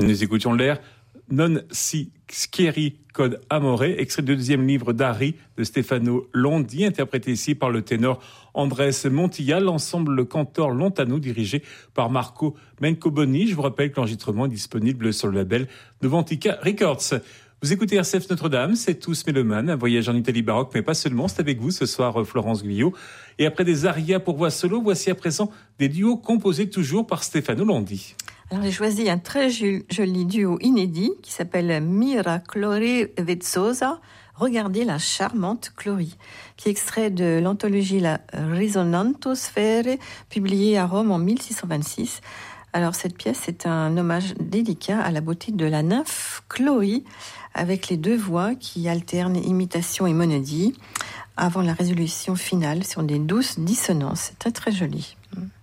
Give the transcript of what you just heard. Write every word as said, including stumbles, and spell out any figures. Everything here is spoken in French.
Nous écoutions l'air Non si schieri code amore, extrait du deuxième livre d'Ari de Stefano Londi, interprété ici par le ténor Andrés Montilla, l'ensemble cantor lontano dirigé par Marco Mencoboni. Je vous rappelle que l'enregistrement est disponible sur le label Novantica Records. Vous écoutez R C F Notre-Dame, c'est Tous Mélomanes, un voyage en Italie baroque, mais pas seulement. C'est avec vous ce soir, Florence Guyot. Et après des arias pour voix solo, voici à présent des duos composés toujours par Stefano Londi. Alors j'ai choisi un très joli duo inédit qui s'appelle Mira Clori Vezzosa. Regardez la charmante Clori, qui est extrait de l'anthologie La Risonantosphère, publiée à Rome en mille six cent vingt-six. Alors cette pièce est un hommage délicat à la beauté de la nymphe Chloé, avec les deux voix qui alternent imitation et monodie, avant la résolution finale sur des douces dissonances. C'est très très joli.